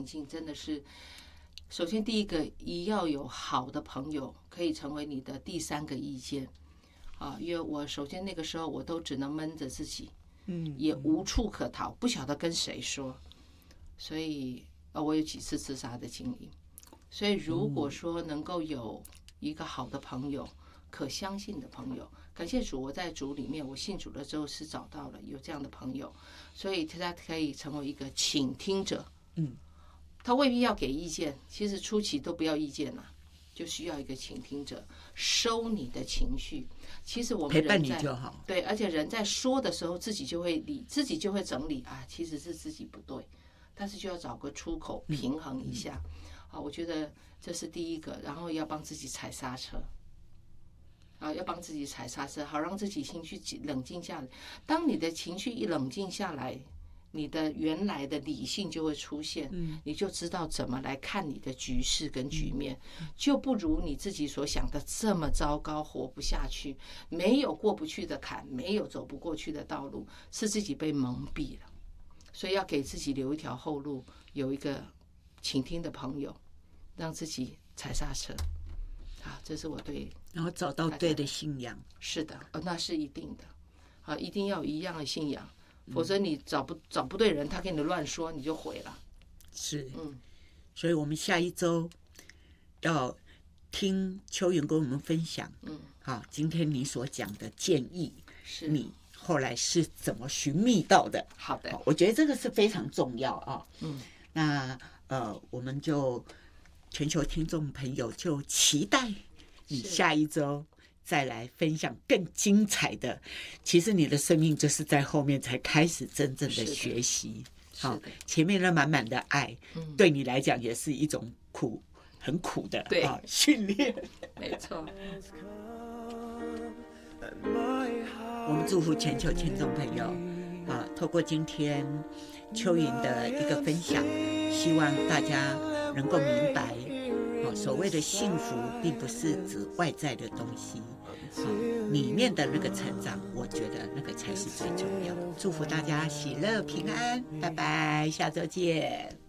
境真的是，首先第一个要有好的朋友，可以成为你的第三个意见啊。因为我首先那个时候我都只能闷着自己，也无处可逃，不晓得跟谁说，所以我有几次自杀的经历。所以如果说能够有一个好的朋友，可相信的朋友，感谢主，我在主里面，我信主了之后是找到了有这样的朋友，所以他可以成为一个倾听者。他未必要给意见，其实初期都不要意见啦，就需要一个倾听者，收你的情绪。其实我们人在陪伴你就好， 对，而且人在说的时候，自己就会整理啊，其实是自己不对，但是就要找个出口平衡一下。我觉得这是第一个，然后要帮自己踩刹车。要帮自己踩刹车，好让自己情绪冷静下来。当你的情绪一冷静下来，你的原来的理性就会出现，你就知道怎么来看你的局势跟局面，就不如你自己所想的这么糟糕，活不下去，没有过不去的坎，没有走不过去的道路，是自己被蒙蔽了。所以要给自己留一条后路，有一个倾听的朋友，让自己踩刹车。这是我对， 然后找到对的信仰。 是的，那是一定的，一定要有一样的信仰，否则你找不对人，他跟你乱说，你就毁了。 是，所以我们下一周要听秋云跟我们分享，今天你所讲的建议， 是你后来是怎么寻觅到的？ 好的， 我觉得这个是非常重要啊。那我们就。全球听众朋友就期待你下一周再来分享更精彩的。其实你的生命就是在后面才开始真正的学习。好，前面那满满的爱，对你来讲也是一种很苦的训练。 没错。 我们祝福全球听众朋友透过今天秋云的一个分享，希望大家能够明白，所谓的幸福并不是指外在的东西，里面的那个成长，我觉得那个才是最重要的。祝福大家喜乐平安，拜拜，下周见。